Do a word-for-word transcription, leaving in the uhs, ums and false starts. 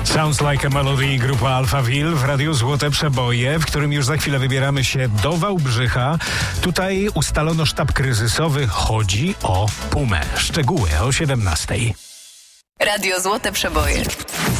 Sounds Like a Melody, grupa Alphaville w Radiu Złote Przeboje, w którym już za chwilę wybieramy się do Wałbrzycha. Tutaj ustalono sztab kryzysowy. Chodzi o Pumę. Szczegóły o siedemnastej. Radio Złote Przeboje.